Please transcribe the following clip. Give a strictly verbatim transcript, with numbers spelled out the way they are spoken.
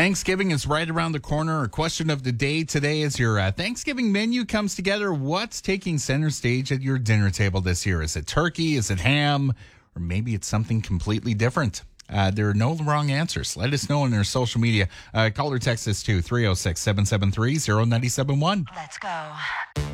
Thanksgiving is right around the corner. Our question of the day today is your uh, Thanksgiving menu comes together. What's taking center stage at your dinner table this year? Is it turkey? Is it ham? Or maybe it's something completely different? Uh, there are no wrong answers. Let us know on our social media. Uh, call or text us to three oh six, seven seven three, oh nine seven one. Let's go.